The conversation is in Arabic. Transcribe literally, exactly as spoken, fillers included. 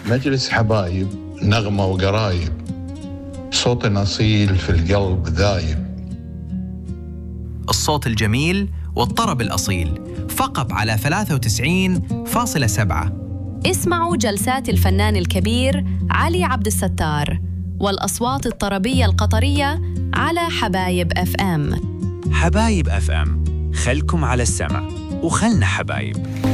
مجلس حبايب، نغمة وقرايب، صوت أصيل في القلب ذايب. الصوت الجميل والطرب الأصيل فقط على ثلاثة وتسعين فاصلة سبعة. اسمعوا جلسات الفنان الكبير علي عبد الستار والأصوات الطربية القطرية على حبايب أف أم. حبايب أف أم، خلكم على السمع وخلنا حبايب.